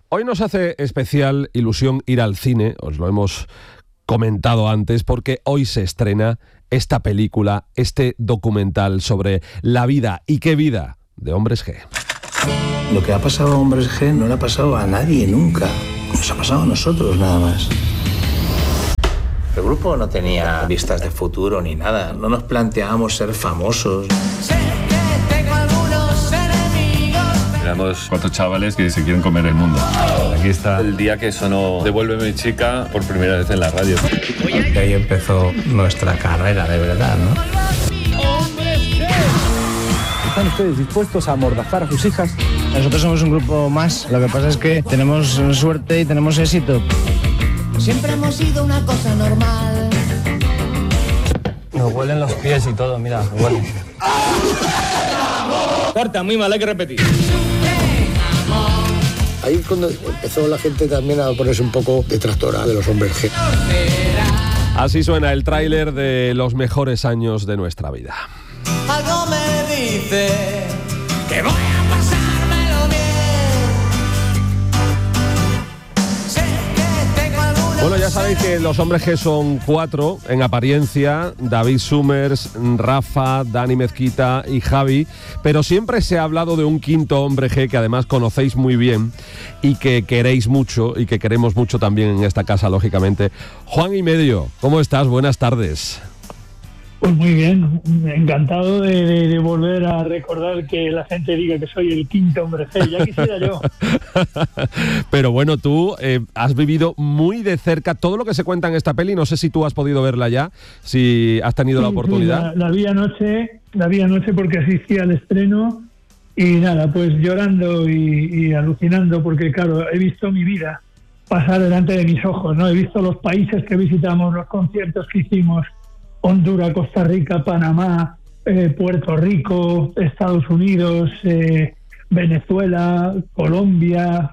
Hoy nos hace especial ilusión ir al cine, os lo hemos comentado antes, porque hoy se estrena esta película, este documental sobre la vida, y qué vida, de Hombres G. Lo que ha pasado a Hombres G no le ha pasado a nadie nunca. Nos ha pasado a nosotros nada más. El grupo no tenía vistas de futuro ni nada. No nos planteábamos ser famosos. Éramos 4 chavales que se quieren comer el mundo. Aquí está el día que sonó Devuélveme chica por primera vez en la radio. Y ahí empezó nuestra carrera de verdad, ¿no? ¿Están ustedes dispuestos a amordazar a sus hijas? Nosotros somos un grupo más. Lo que pasa es que tenemos suerte y tenemos éxito. Siempre hemos sido una cosa normal. Nos huelen los pies y todo, mira, huelen. Corta, muy mal, hay que repetir. Ahí cuando empezó la gente también a ponerse un poco detractora de los Hombres G. Así suena el tráiler de los mejores años de nuestra vida. Algo me dice que voy a pasármelo bien. Sé que tengo algunos... Bueno, ya sabéis que los Hombres G son 4 en apariencia: David Summers, Rafa, Dani Mezquita y Javi, pero siempre se ha hablado de un quinto Hombre G que además conocéis muy bien y que queréis mucho y que queremos mucho también en esta casa, lógicamente. Juan y Medio, ¿cómo estás? Buenas tardes. Pues muy bien, encantado de volver a recordar que la gente diga que soy el quinto Hombre G, ya quisiera yo. Pero bueno, tú has vivido muy de cerca todo lo que se cuenta en esta peli, no sé si tú has podido verla ya, si has tenido la oportunidad. Sí, la vi anoche porque asistí al estreno y nada, pues llorando y alucinando porque claro, he visto mi vida pasar delante de mis ojos, ¿no? He visto los países que visitamos, los conciertos que hicimos: Honduras, Costa Rica, Panamá, Puerto Rico, Estados Unidos, Venezuela, Colombia,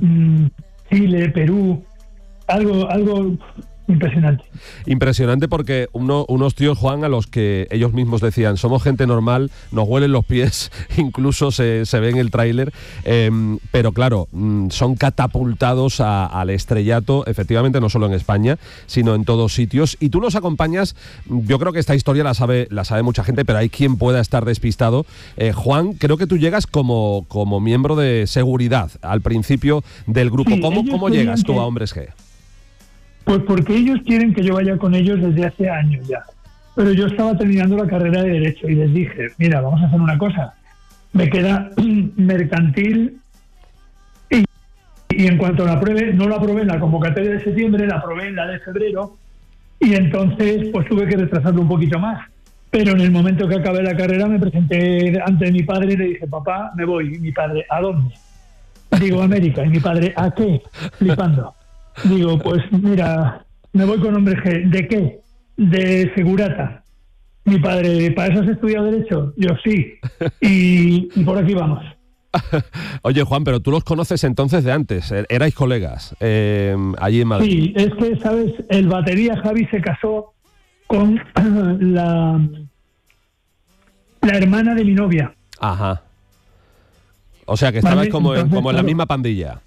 Chile, Perú. Algo impresionante. Impresionante porque unos tíos, Juan, a los que ellos mismos decían somos gente normal, nos huelen los pies, incluso se ve en el tráiler, pero claro, son catapultados al estrellato, efectivamente, no solo en España, sino en todos sitios, y tú los acompañas. Yo creo que esta historia la sabe mucha gente, pero hay quien pueda estar despistado. Juan, creo que tú llegas como miembro de seguridad al principio del grupo. Sí, ¿Cómo llegas tú a Hombres G? Pues porque ellos quieren que yo vaya con ellos desde hace años ya. Pero yo estaba terminando la carrera de Derecho y les dije, mira, vamos a hacer una cosa. Me queda mercantil y en cuanto la apruebe, no la aprobé en la convocatoria de septiembre, la aprobé en la de febrero y entonces pues tuve que retrasarlo un poquito más. Pero en el momento que acabé la carrera me presenté ante mi padre y le dije, papá, me voy. Y mi padre, ¿a dónde? Digo, América. Y mi padre, ¿a qué? Flipando. Digo, pues mira, me voy con Hombres G. ¿De qué? De segurata. Mi padre, ¿para eso has estudiado Derecho? Yo sí. Y por aquí vamos. Oye, Juan, pero tú los conoces entonces de antes, erais colegas allí en Madrid. Sí, es que, ¿sabes? El batería Javi se casó con la hermana de mi novia. Ajá. O sea, que estabais como en la misma pandilla.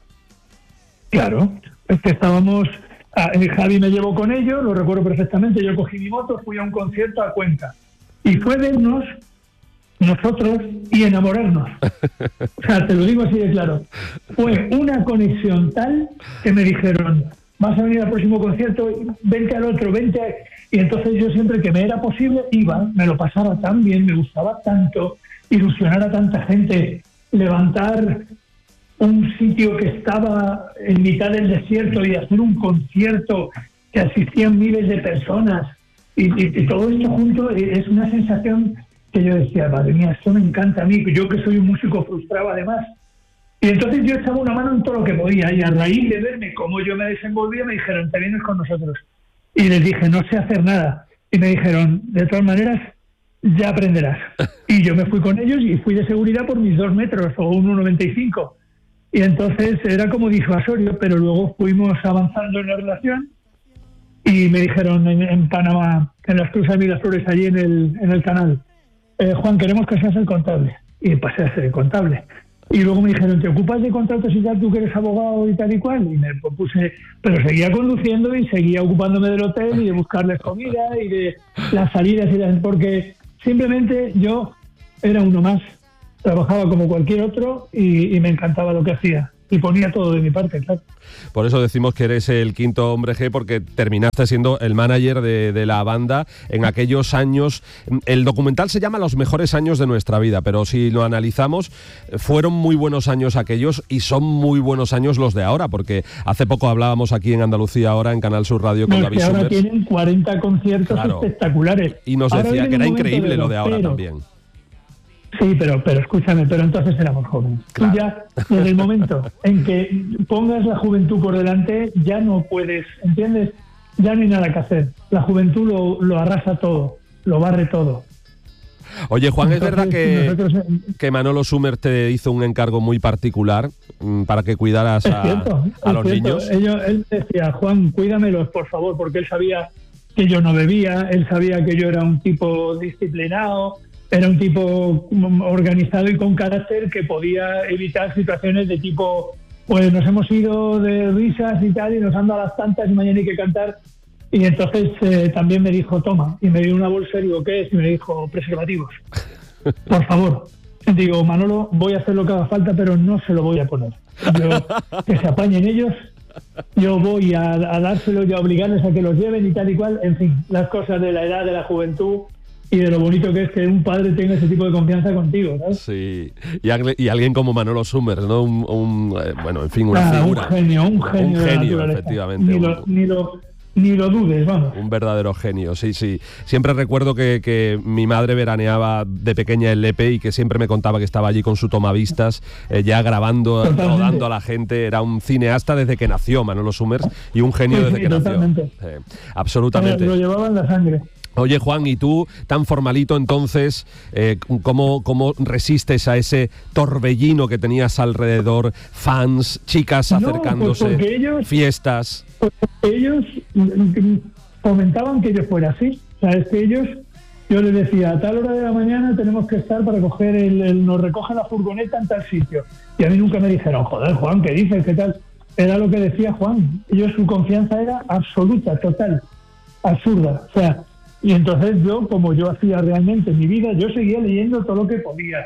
Claro, es que estábamos... Javi me llevó con ellos, lo recuerdo perfectamente. Yo cogí mi moto, fui a un concierto a Cuenca. Y fue vernos, nosotros, y enamorarnos. O sea, te lo digo así de claro. Fue una conexión tal que me dijeron, vas a venir al próximo concierto, vente al otro, vente... Y entonces yo siempre que me era posible iba, me lo pasaba tan bien, me gustaba tanto, ilusionar a tanta gente, levantar un sitio que estaba en mitad del desierto y hacer un concierto que asistían miles de personas y todo esto junto es una sensación que yo decía, madre mía, esto me encanta a mí, yo que soy un músico frustrado además. Y entonces yo echaba una mano en todo lo que podía y a raíz de verme cómo yo me desenvolvía me dijeron, te vienes con nosotros. Y les dije, no sé hacer nada. Y me dijeron, de todas maneras, ya aprenderás. Y yo me fui con ellos y fui de seguridad por mis 2 metros o 1,95. Y entonces era como disuasorio, pero luego fuimos avanzando en la relación y me dijeron en Panamá, en las Cruzas de Miraflores, allí en el canal, Juan, queremos que seas el contable. Y pasé a ser el contable. Y luego me dijeron, ¿te ocupas de contratos y tal, tú que eres abogado y tal y cual? Y me puse, pero seguía conduciendo y seguía ocupándome del hotel y de buscarles comida y de las salidas porque simplemente yo era uno más. Trabajaba como cualquier otro y me encantaba lo que hacía. Y ponía todo de mi parte, claro. Por eso decimos que eres el quinto hombre G, porque terminaste siendo el manager de la banda en aquellos años. El documental se llama Los mejores años de nuestra vida, pero si lo analizamos, fueron muy buenos años aquellos y son muy buenos años los de ahora, porque hace poco hablábamos aquí en Andalucía ahora, en Canal Sur Radio, con David Summers. Ahora tienen 40 conciertos espectaculares. Y nos decía que era increíble lo de ahora también. Sí, pero escúchame, pero entonces éramos jóvenes. Claro. Tú ya, desde el momento en que pongas la juventud por delante, ya no puedes, ¿entiendes? Ya no hay nada que hacer. La juventud lo arrasa todo, lo barre todo. Oye, Juan, ¿es verdad que Manolo Summers te hizo un encargo muy particular para que cuidaras a los niños? Él decía, Juan, cuídamelos, por favor, porque él sabía que yo no bebía, él sabía que yo era un tipo disciplinado, era un tipo organizado y con carácter que podía evitar situaciones de tipo, pues nos hemos ido de risas y tal, y nos han dado las tantas y mañana hay que cantar. Y entonces también me dijo, toma, y me dio una bolsa y digo, ¿qué es? Y me dijo, preservativos. Por favor. Digo, Manolo, voy a hacer lo que haga falta, pero no se lo voy a poner. Que se apañen ellos, yo voy a dárselos y a obligarles a que los lleven y tal y cual. En fin, las cosas de la edad, de la juventud, y de lo bonito que es que un padre tenga ese tipo de confianza contigo, ¿sabes? Sí, y alguien como Manolo Summers, ¿no? Bueno, en fin, una figura. Un genio, efectivamente. Ni lo dudes, vamos. Un verdadero genio, sí. Siempre recuerdo que mi madre veraneaba de pequeña en Lepe y que siempre me contaba que estaba allí con su tomavistas, ya grabando, rodando a la gente. Era un cineasta desde que nació, Manolo Summers, y un genio desde que nació. Absolutamente. Lo llevaba en la sangre. Oye, Juan, ¿y tú, tan formalito entonces, cómo resistes a ese torbellino que tenías alrededor? Fans, chicas acercándose, pues fiestas. Ellos comentaban que yo fuera así. O sea, es que yo les decía, a tal hora de la mañana tenemos que estar para coger nos recoge la furgoneta en tal sitio. Y a mí nunca me dijeron, joder, Juan, ¿qué dices? ¿Qué tal? Era lo que decía Juan. Su confianza era absoluta, total, absurda. O sea, y entonces yo, como yo hacía realmente en mi vida, yo seguía leyendo todo lo que podía.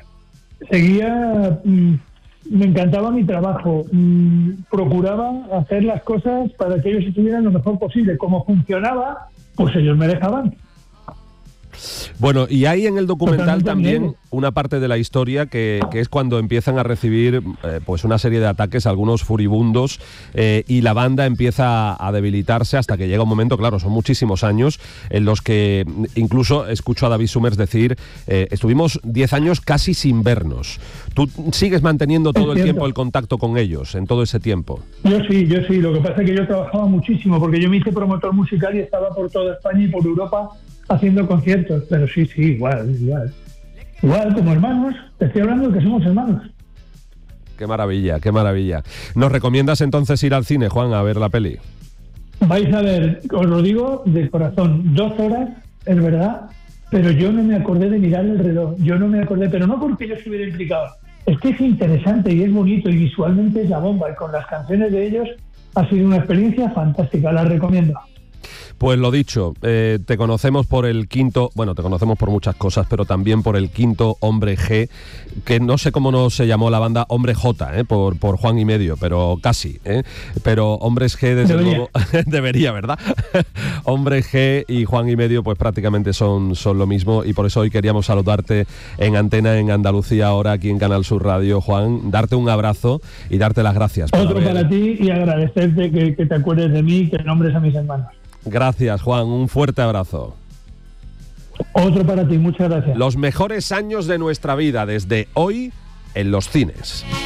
Me encantaba mi trabajo. Procuraba hacer las cosas para que ellos estuvieran lo mejor posible. Como funcionaba, pues ellos me dejaban. Bueno, y hay en el documental también una parte de la historia que es cuando empiezan a recibir pues una serie de ataques, algunos furibundos, y la banda empieza a debilitarse hasta que llega un momento, claro, son muchísimos años, en los que incluso escucho a David Summers decir, estuvimos 10 años casi sin vernos. ¿Tú sigues manteniendo todo el tiempo el contacto con ellos, en todo ese tiempo? Yo sí. Lo que pasa es que yo trabajaba muchísimo, porque yo me hice promotor musical y estaba por toda España y por Europa haciendo conciertos, pero sí, igual como hermanos. Te estoy hablando de que somos hermanos. Qué maravilla. ¿Nos recomiendas entonces ir al cine, Juan, a ver la peli? Vais a ver, os lo digo de corazón, 2 horas, es verdad, pero yo no me acordé de mirar el reloj. Yo no me acordé, pero no porque yo estuviera implicado. Es que es interesante y es bonito y visualmente es la bomba, y con las canciones de ellos ha sido una experiencia fantástica, la recomiendo. Pues lo dicho, te conocemos por el quinto, te conocemos por muchas cosas, pero también por el quinto hombre G, que no sé cómo no se llamó la banda Hombre J, por Juan y medio, pero casi, pero Hombres G desde luego debería, ¿verdad? Hombre G y Juan y medio pues prácticamente son lo mismo, y por eso hoy queríamos saludarte en antena en Andalucía ahora, aquí en Canal Sur Radio, Juan, darte un abrazo y darte las gracias. Otro para ti, y agradecerte que te acuerdes de mí, que nombres a mis hermanos. Gracias, Juan, un fuerte abrazo. Otro para ti, muchas gracias. Los mejores años de nuestra vida, desde hoy, en los cines.